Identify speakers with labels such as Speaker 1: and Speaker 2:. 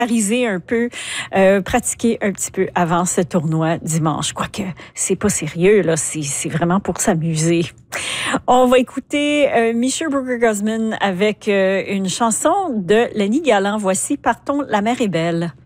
Speaker 1: vulgariser un peu, pratiquer un petit peu avant ce tournoi dimanche. Quoique, c'est pas sérieux, là, c'est vraiment pour s'amuser. On va écouter Michel Bruegger-Guzman avec une chanson de Lenny Galland. Voici Partons, la mer est belle.